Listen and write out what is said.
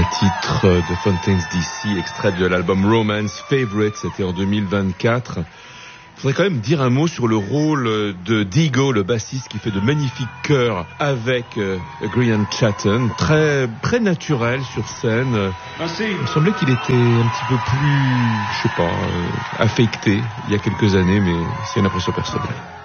titre de Fontaines DC, extrait de l'album Romance Favorite, c'était en 2024. Il faudrait quand même dire un mot sur le rôle de Digo, le bassiste qui fait de magnifiques chœurs avec Grian Chatten, très naturel sur scène. Il me semblait qu'il était un petit peu plus, affecté il y a quelques années, mais c'est une impression personnelle.